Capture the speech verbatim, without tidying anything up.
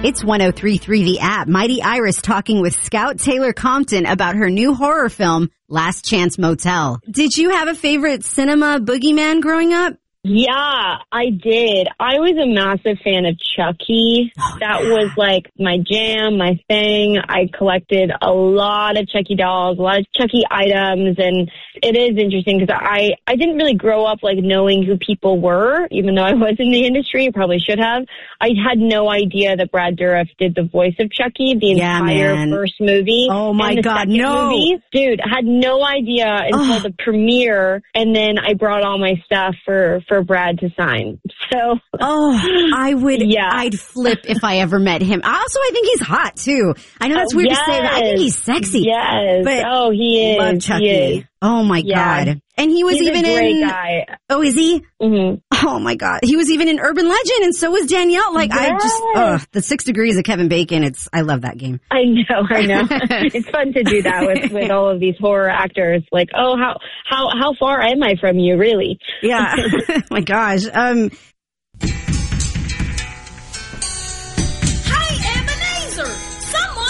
It's one oh three point three The App. Mighty Iris talking with Scout Taylor Compton about her new horror film, Last Chance Motel. Did you have a favorite cinema boogeyman growing up? Yeah, I did. I was a massive fan of Chucky. Oh, that yeah. was like my jam, my thing. I collected a lot of Chucky dolls, a lot of Chucky items, and it is interesting because I, I didn't really grow up like knowing who people were, even though I was in the industry. I probably should have. I had no idea that Brad Dourif did the voice of Chucky the yeah, entire man. first movie. Oh my and the God, second no. movie. Dude, had no idea until oh. the premiere, and then I brought all my stuff for, for Brad to sign. So, oh, I would, yeah. I'd flip if I ever met him. Also, I think he's hot too. I know that's weird yes. to say, but I think he's sexy. Yes. But oh, he is. Love Chucky. He is. Oh my yeah. God. And he was He's even a great in, guy. oh, is he? Mm-hmm. Oh my God. He was even in Urban Legend, and so was Danielle. Like, yes. I just, ugh, the Six Degrees of Kevin Bacon. It's, I love that game. I know, I know. It's fun to do that with, with all of these horror actors. Like, oh, how, how, how far am I from you, really? Yeah. Oh my gosh. Um,